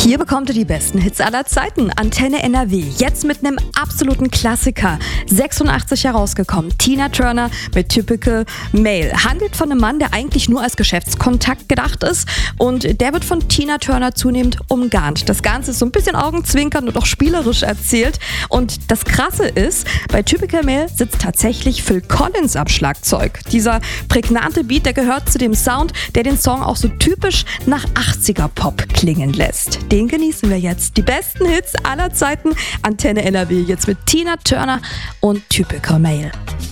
Hier bekommt ihr die besten Hits aller Zeiten. Antenne NRW, jetzt mit einem absoluten Klassiker. 86 herausgekommen. Tina Turner mit Typical Male. Handelt von einem Mann, der eigentlich nur als Geschäftskontakt gedacht ist. Und der wird von Tina Turner zunehmend umgarnt. Das Ganze ist so ein bisschen augenzwinkernd und auch spielerisch erzählt. Und das Krasse ist, bei Typical Male sitzt tatsächlich Phil Collins am Schlagzeug. Dieser prägnante Beat, der gehört zu dem Sound, der den Song auch so typisch nach 80er-Pop klingen lässt. Den genießen wir jetzt. Die besten Hits aller Zeiten. Antenne NRW jetzt mit Tina Turner und Typical Male.